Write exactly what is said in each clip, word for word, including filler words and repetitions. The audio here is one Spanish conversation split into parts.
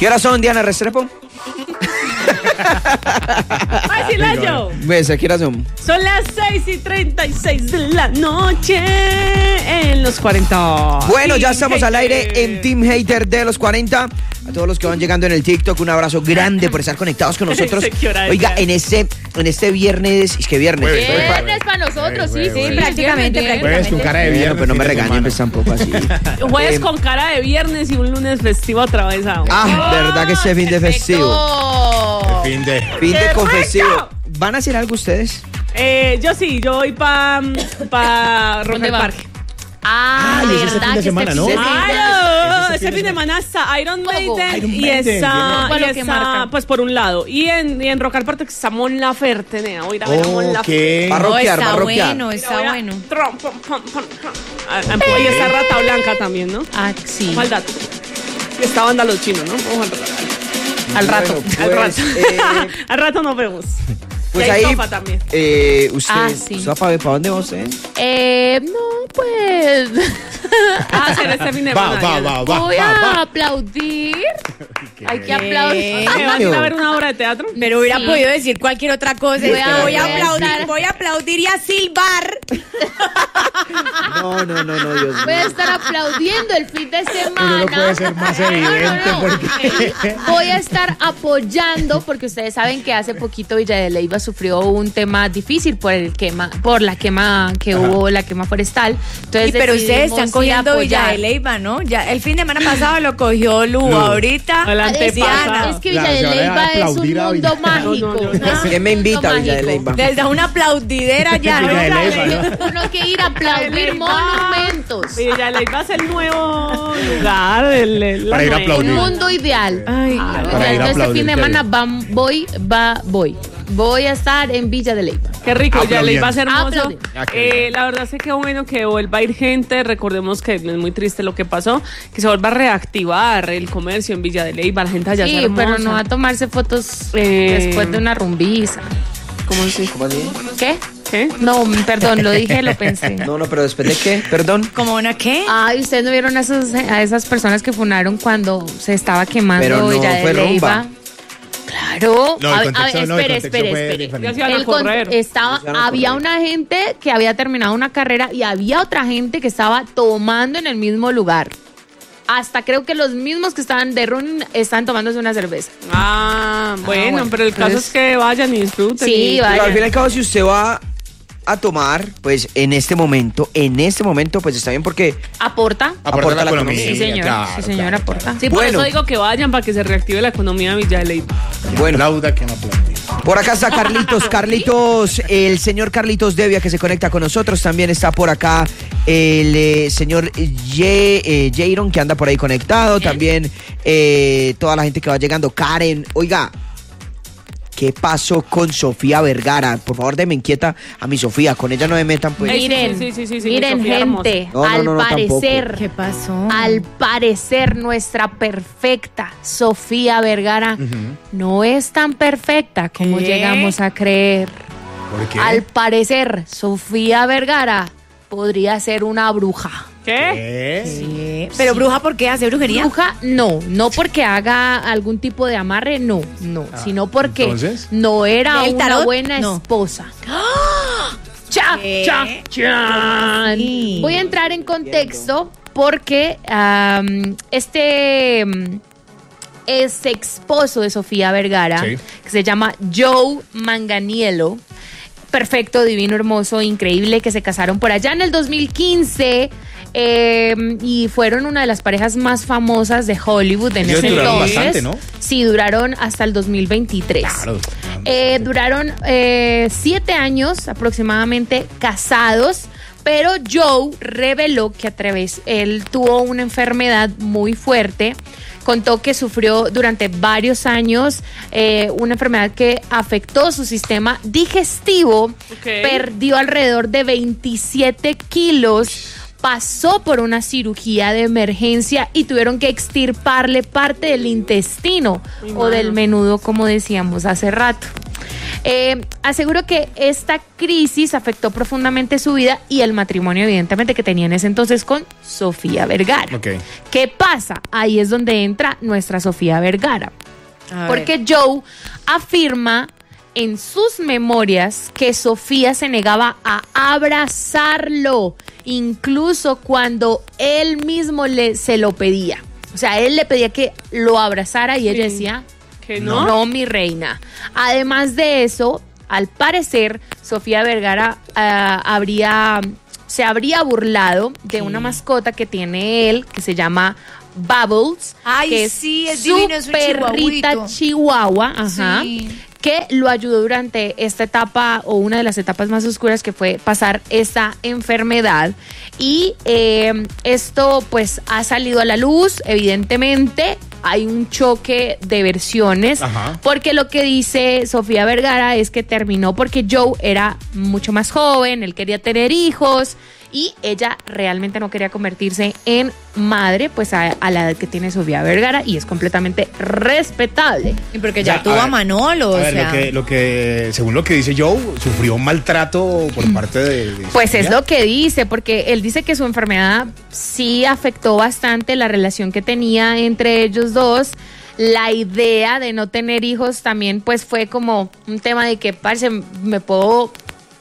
¿Qué horas son, Diana Restrepo? ¡Ay, Silayo! Pues, ¿a qué horas son? Son las seis y treinta y seis de la noche en los cuarenta. Bueno, ya Team estamos al Hater. aire en Team Hater de los cuarenta. A todos los que van llegando en el TikTok, un abrazo grande por estar conectados con nosotros. Sé qué hora es Oiga, ya. en este, en este viernes, es que viernes. Jueves, Estoy pa- Viernes para nosotros, sí, sí, Jueves, prácticamente, Jueves prácticamente. con cara de Bueno, viernes. pero no me fin de regañen, semana. pues tampoco así. Jueves Eh, con cara de viernes y un lunes festivo atravesado. Ah, verdad que este fin de festivo. Fin de... Fin de ¡Qué confesivo. rico! ¿Van a hacer algo ustedes? Eh, yo sí, yo voy para pa Rock ¿Dónde al va? Parque. Ah, Ay, es este verdad fin de que semana, ¿no? fin de Claro, Ese ese fin de fin de semana está Iron ¿Cómo? Maiden Iron y Maiden, está, ¿Cuál y lo que está, marca? pues por un lado. Y en, y en Rock al Parque está Mon Laferte, nena. Voy a ir a ver a Mon Laferte. Va a Ok. rockear, va a está rockear. bueno, Mira, está voy a- bueno. Trom, pom, pom, pom, pom. Ah, ah, Y está Rata Blanca también, ¿no? Ah, sí. Ojo al dato. Y está Banda Los Chinos, ¿no? Ojo al dato. Al rato. Bueno, Al pues, rato. eh, Al rato nos vemos. pues Y hay ahí, sopa también. eh, usted, Ah, sí. ¿usted va para, para dónde va usted? Eh, no, pues. Ah, hacer este fin de Va, semana. va, Diana. va, va, Voy va, a va. aplaudir. Hay que ¿Qué? aplaudir. ¿Qué, ¿Vas a ir a ver una obra de teatro? Pero hubiera Sí. podido decir cualquier otra cosa. Voy Voy a- a, voy a voy a aplaudir, estar- voy a aplaudir y a silbar. No, no, no, no, Dios Voy a mío. estar aplaudiendo el fin de semana. Pero no puede ser más evidente porque... Voy a estar apoyando porque ustedes saben que hace poquito Villa de Leyva sufrió un tema difícil por el quema, por la quema que Ajá. hubo, la quema forestal. Entonces, Y pero ustedes decidimos están ir cogiendo a Villa apoyar. de Leyva, ¿no? Ya el fin de semana pasado lo cogió Lu, Lu. ahorita El Es, antepasado. es que Claro, Villa de se van a Leyva es aplaudir un a mundo Villa- mágico. No, no, no, no. Es un ¿Quién me invita a mundo Villa de mágico. Leyva? les da una aplaudidera ya, ¿no? Villa de Leyva, ¿no? Uno que ir a aplaudir Leyva. monumentos. Villa de Leyva es el nuevo lugar. El, el- la Para ir a nueva. aplaudir. Un mundo ideal. Ay, Ah, Para ir a entonces este aplaudir, fin de qué semana bien. vam- voy, va, voy. Voy a estar en Villa de Leyva. qué rico, Villa de Leyva es hermoso. Aplaudir. Ah, qué Eh, la verdad es que qué bueno que vuelva a ir gente. Recordemos que es muy triste lo que pasó. Que se vuelva a reactivar el comercio en Villa de Leyva. La gente allá es Sí, hermosa. pero no a tomarse fotos Eh, después de una rumbiza. ¿Cómo así? ¿Cómo así? ¿Qué? ¿Qué? No, perdón, lo dije, lo pensé. No, no, pero después de qué, perdón. ¿Como una qué? Ay, ¿ustedes no vieron a, esos, a esas personas que funaron cuando se estaba quemando Pero no Villa de fue Leyva? rumba. Claro. No, el A ver, contexto- a ver, no, el espere, contexto espere, fue espere. diferente. Ya se iban a El con- correr. estaba, Se iban a había correr. una gente que había terminado una carrera y había otra gente que estaba tomando en el mismo lugar. Hasta creo que los mismos que estaban de run estaban tomándose una cerveza. Ah, bueno, bueno, pero el caso entonces- es que vayan y disfruten. Sí, y- vaya. Pero al fin y al cabo, si usted va a tomar, pues en este momento, en este momento, pues está bien porque ¿Aporta? Aporta Aporta la la economía. economía. Sí, señor. claro, sí, señor, claro, aporta. Sí, por Bueno. eso digo que vayan para que se reactive la economía de Villa de Leyva. bueno, Aplauda que no aplaudir. por acá está Carlitos, Carlitos, el señor Carlitos Devia que se conecta con nosotros. También está por acá el eh, señor Ye- eh, Jairon que anda por ahí conectado. También eh, toda la gente que va llegando. Karen, oiga, ¿qué pasó con Sofía Vergara? Por favor, déme inquieta a mi Sofía. Con ella no me metan, pues. Ey, sí, Miren, sí, sí, sí, sí, miren, Sofía gente, No, no, al no, no, parecer, ¿Qué pasó? al parecer nuestra perfecta Sofía Vergara no es tan perfecta como ¿Qué? llegamos a creer. ¿Por qué? Al parecer, Sofía Vergara podría ser una bruja. ¿Qué? ¿Qué? Sí. Pero bruja, ¿por qué hace brujería? Bruja, no, no porque haga algún tipo de amarre, no, no, sino porque ¿entonces? no era ¿El una tarot? buena No. esposa. ¡Cha, ¿Qué? cha, chan! Sí. Voy a entrar en contexto porque am, este mm, ex esposo de Sofía Vergara, Sí. que se llama Joe Manganiello, perfecto, divino, hermoso, increíble, que se casaron por allá en el dos mil quince eh, y fueron una de las parejas más famosas de Hollywood en Ellos ese duraron entonces. bastante, ¿no? Sí, duraron hasta el dos mil veintitrés. Claro. Eh, duraron eh, siete años aproximadamente casados, pero Joe reveló que a través, él tuvo una enfermedad muy fuerte. Contó que sufrió durante varios años eh, una enfermedad que afectó su sistema digestivo, Ok. perdió alrededor de veintisiete kilos, pasó por una cirugía de emergencia y tuvieron que extirparle parte del intestino Uy, o del mano. menudo, como decíamos hace rato. Eh, aseguró que esta crisis afectó profundamente su vida y el matrimonio, evidentemente, que tenía en ese entonces con Sofía Vergara. Ok. ¿Qué pasa? Ahí es donde entra nuestra Sofía Vergara. A ver. Porque Joe afirma en sus memorias que Sofía se negaba a abrazarlo, incluso cuando él mismo le, se lo pedía. O sea, él le pedía que lo abrazara y ella Sí. decía, ¿Que no, no? no, mi reina. Además de eso, al parecer, Sofía Vergara ah, habría, se habría burlado de una mascota que tiene él, que se llama Bubbles. Ay, que sí, es su divino, es un perrita chihuahuito. chihuahua, ajá, Sí. que lo ayudó durante esta etapa o una de las etapas más oscuras, que fue pasar esta enfermedad. Y eh, esto pues ha salido a la luz, evidentemente. Hay un choque de versiones, Ajá. porque lo que dice Sofía Vergara es que terminó porque Joe era mucho más joven, él quería tener hijos y ella realmente no quería convertirse en madre, pues a, a la edad que tiene Sofía Vergara, y es completamente respetable. Y porque O ya sea, tuvo a a, ver, Manolo, A o ver, sea. lo que, lo que, según lo que dice Joe, sufrió un maltrato por parte de. de Pues es Sofía. lo que dice, porque él dice que su enfermedad sí afectó bastante la relación que tenía entre ellos dos. La idea de no tener hijos también pues fue como un tema de que, parce, me puedo,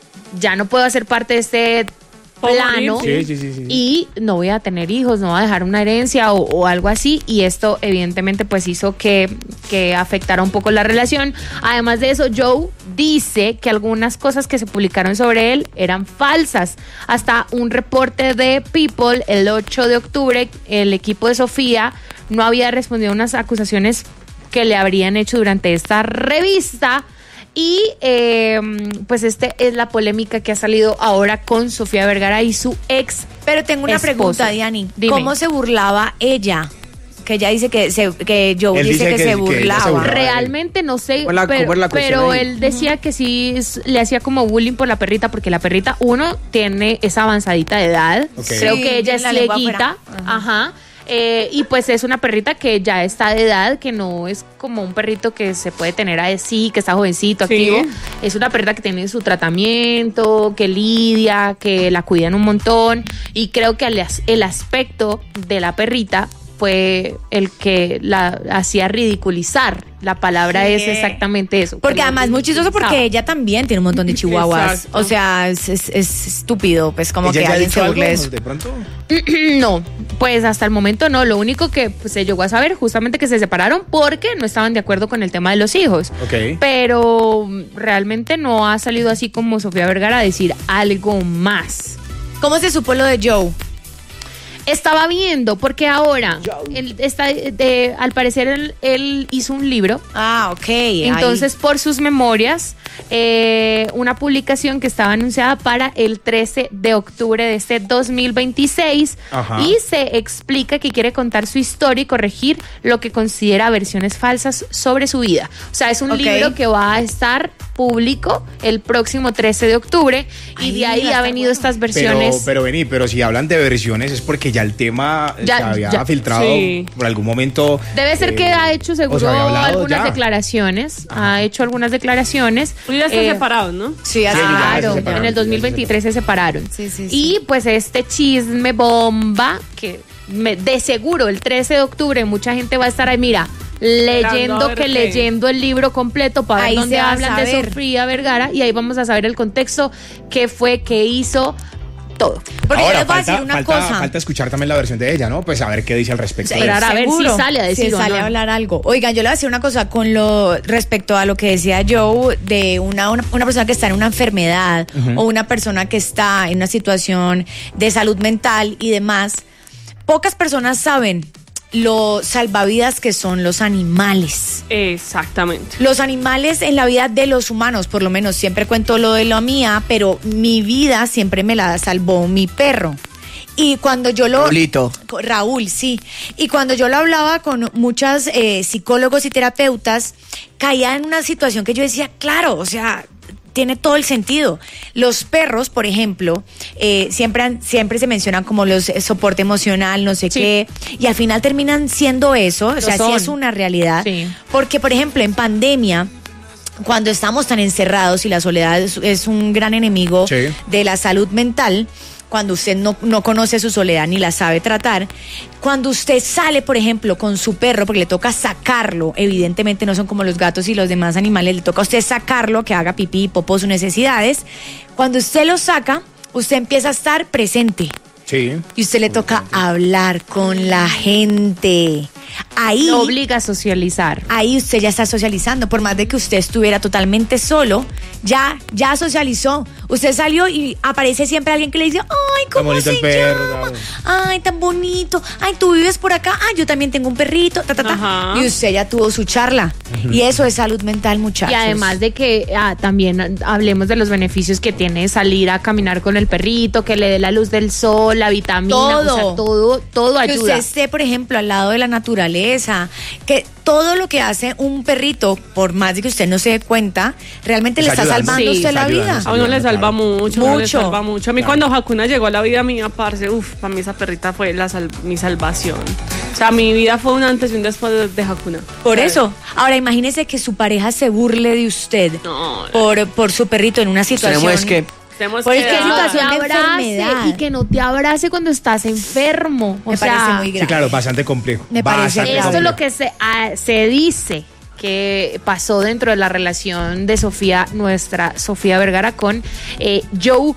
ya no puedo hacer parte de este Puedo plano. morir, Sí, sí, sí, sí. Y no voy a tener hijos, no voy a dejar una herencia o, o algo así, y esto evidentemente pues hizo que, que afectara un poco la relación. Además de eso, Joe dice que algunas cosas que se publicaron sobre él eran falsas. Hasta un reporte de People el ocho de octubre, el equipo de Sofía no había respondido a unas acusaciones que le habrían hecho durante esta revista. Y eh, pues este es la polémica que ha salido ahora con Sofía Vergara y su ex. Pero tengo una esposo. pregunta, Diani. Dime. ¿Cómo se burlaba ella? Que ella dice que, se, que Joe Él dice, dice que, que- se que ella se burlaba. burlaba. Realmente no sé, ¿Cómo la- pero, cómo es la cuestión pero ahí? él decía que sí s- le hacía como bullying por la perrita, porque la perrita, uno, tiene esa avanzadita de edad. Ok. Creo Sí, que ella es tiene la lengua cieguita. afuera. Ajá. Eh, y pues es una perrita que ya está de edad, que no es como un perrito que se puede tener así, que está jovencito, Sí. activo. Es una perrita que tiene su tratamiento, que lidia, que la cuidan un montón. Y creo que el, as- el aspecto de la perrita fue el que la hacía ridiculizar. La palabra Sí. es exactamente eso. Porque que la además muy chistoso porque ridiculizaba. ella también tiene un montón de chihuahuas. Exacto. O sea, es, es- es estúpido, pues como ¿Ella que ya ha alguien dicho se algo burle de eso. de pronto? No, pues hasta el momento no. Lo único que pues, se llegó a saber justamente que se separaron porque no estaban de acuerdo con el tema de los hijos. Ok. Pero mm, realmente no ha salido así como Sofía Vergara a decir algo más. ¿Cómo se supo lo de Joe? Estaba viendo, porque ahora, él está, de- al parecer, él, él hizo un libro. Ah, ok. Entonces, por sus memorias, eh, una publicación que estaba anunciada para el trece de octubre de este dos mil veintiséis. Ajá. Y se explica que quiere contar su historia y corregir lo que considera versiones falsas sobre su vida. O sea, es un Ok. libro que va a estar público el próximo trece de octubre. Y Ay, de ahí va a ha estar venido bueno. estas Pero, versiones. pero vení, pero si hablan de versiones es porque ya el tema Ya- se había ya- filtrado Sí. por algún momento. Debe ser eh, que ha hecho o seguro se había hablado algunas ya. declaraciones. Ha hecho algunas declaraciones. Pues ya están Eh, separados, ¿no? Sí, así. Sí, ya se Claro, separaron, en el ya se dos mil veintitrés se separaron. Sí, sí, sí. Y pues este chisme bomba, que me- de seguro el trece de octubre mucha gente va a estar ahí, mira, Esperando leyendo a ver que qué. leyendo el libro completo para ver Ahí dónde se va a hablan de saber. Sofía Vergara, y ahí vamos a saber el contexto, qué fue, qué hizo, todo. Porque Ahora, yo les voy a falta, decir una falta- cosa. falta escuchar también la versión de ella, ¿no? Pues a ver qué dice al respecto. Sí, Esperar a ver si seguro. sale a decir Si o sale no. a hablar algo. Oigan, yo le voy a decir una cosa con lo respecto a lo que decía Joe de una, una, una persona que está en una enfermedad o una persona que está en una situación de salud mental y demás. Pocas personas saben lo salvavidas que son los animales. Exactamente. Los animales en la vida de los humanos, por lo menos siempre cuento lo de la mía, pero mi vida siempre me la salvó mi perro. Y cuando yo lo... Raulito. Raúl, sí. Y cuando yo lo hablaba con muchas eh, psicólogos y terapeutas, caía en una situación que yo decía, claro, o sea, tiene todo el sentido. Los perros, por ejemplo, eh, siempre, han- siempre se mencionan como los eh, soporte emocional, no sé Sí. qué, y al final terminan siendo eso, o Lo sea, sí son. es una realidad. Sí. Porque, por ejemplo, en pandemia, cuando estamos tan encerrados y la soledad es, es un gran enemigo Sí. de la salud mental, cuando usted no, no conoce su soledad ni la sabe tratar, cuando usted sale, por ejemplo, con su perro, porque le toca sacarlo, evidentemente no son como los gatos y los demás animales, le toca a usted sacarlo, que haga pipí, popó, sus necesidades, cuando usted lo saca, usted empieza a estar presente. Sí. Y usted le toca hablar con la gente. Ahí, Lo obliga a socializar. ahí usted ya está socializando. Por más de que usted estuviera totalmente solo, ya, ya socializó. Usted salió y aparece siempre alguien que le dice, ay, Tan ¿cómo bonito se el perro, llama? claro. Ay, tan bonito. Ay, tú vives por acá. Ay, yo también tengo un perrito. Ta, ta, ta. Ajá. Y usted ya tuvo su charla. Y eso es salud mental, muchachos. Y además de que ah, también hablemos de los beneficios que tiene salir a caminar con el perrito, que le dé la luz del sol, la vitamina, Todo. o sea, todo, todo Que ayuda. usted esté, por ejemplo, al lado de la naturaleza, que todo lo que hace un perrito, por más de que usted no se dé cuenta, realmente Está le está ayudando. salvando a Sí, usted está la ayudando, vida. está A uno le ayudando, salva claro. mucho, a uno le Mucho. salva mucho. A mí Claro. cuando Hakuna llegó a la vida mía, parce, uff, para mí esa perrita fue la sal- mi salvación. O sea, mi vida fue un antes y un después de, de Hakuna. Por ¿Sabes? eso, ahora imagínese que su pareja se burle de usted No. por, por su perrito en una situación. Tenemos que Tenemos Pues que que Que no dar- situación te de abrace enfermedad. y que no te abrace cuando estás enfermo. O Me sea, parece muy Sí, grave. claro, bastante complejo. Me parece Bastante grave. esto es lo complejo. que se, ah, se dice que pasó dentro de la relación de Sofía, nuestra Sofía Vergara, con eh, Joe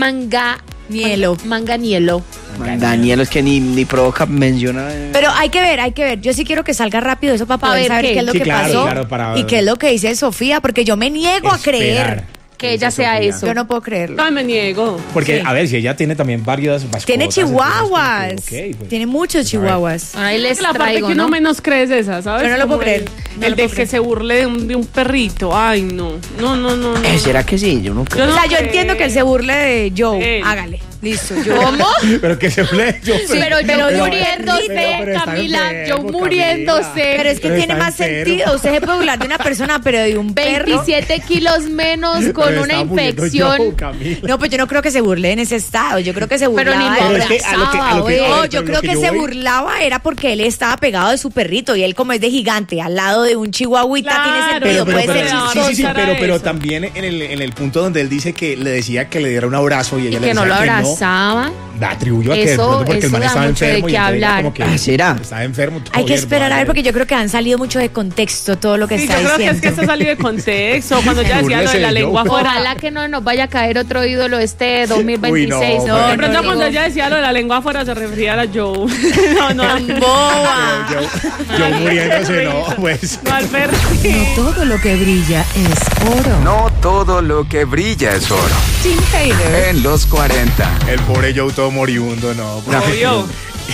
Manganiello. Manganiello. Daniel es que ni, ni provoca menciona. eh. Pero hay que ver, hay que ver. Yo sí quiero que salga rápido eso para Pa' poder ver saber qué. qué es lo Sí, que claro, pasó claro, para- y qué es lo que dice Sofía, porque yo me niego a creer. Esperar. Que ella sea Sofía. eso. Yo no puedo creerlo. Ay, me niego. Porque, Sí. a ver, si ella tiene también varias mascotas. Tiene entonces, chihuahuas. como que, ok, pues, Tiene muchos pues, a ver. chihuahuas. Ahí les Es la parte traigo, que uno ¿no? menos cree es esa, ¿sabes? Yo no lo Como puedo creer, El, no el lo de puedo que creer. se burle de un, de un perrito. Ay, no. No, no, no. no. Eh, ¿Será que sí? Yo no creo. Yo O no sea, yo creo. entiendo que él se burle de Joe. Sí. Hágale. Listo. Yo. ¿Cómo? Pero que se fue. Yo, Sí, pero yo pero- muriéndose, pero- pero está Camila, yo enfermo, muriéndose. Camila. Pero es que Pero tiene está más enfermo. sentido. Usted se puede burlar de una persona, pero de un perro. veintisiete kilos menos con Pero una está muriendo infección. yo, Camila. No, pues yo no creo que se burle en ese estado. Yo creo que se Pero burlaba. ni de- lo Pero es que a lo que- a lo que- abrazaba, a No, ver, yo pero creo lo que, que yo se voy- burlaba era porque él estaba pegado de su perrito y él como es de gigante al lado de un chihuahuita Claro, tiene Pero, sentido, pero, puede pero, ser pero- sí, sí, sí, chistoso. pero, pero Eso. también en el, en el punto donde él dice que le decía que le diera un abrazo y Y ella le que no decía lo que abrazaba. no, la atribuyó a que de Eso- pronto porque el eso man da estaba mucho de enfermo qué y entonces ella hablar. como que Ah, ¿será? estaba enfermo. todo Hay que bien, esperar a ver vale. porque yo creo que han salido mucho de contexto todo lo que Sí, yo está creo que diciendo. es que esto salió de contexto. Cuando ya decía lo Búrlese de la de lengua Joe. afuera. Ojalá que no nos vaya a caer otro ídolo este dos mil veintiséis. Uy, no, ¿no? De no, pronto No, cuando digo- ella decía lo de la lengua afuera se refería a la Joe. No, no, al- Boba. Yo, yo muriéndose, no, pues. no al perro. Todo lo que brilla es oro. No todo lo que brilla es oro. Tim Taylor. En los cuarenta. El pobre Joe todo moribundo, no. Obvio.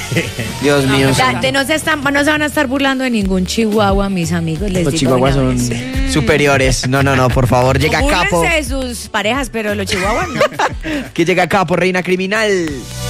Dios mío. Ya, de no, se están, no se van a estar burlando de ningún chihuahua, mis amigos. Les Los digo chihuahuas de una son vez. superiores. No, no, no, por favor, llega Búrlense Capo. de sus parejas, pero los chihuahuas no. Que llega Capo, reina criminal.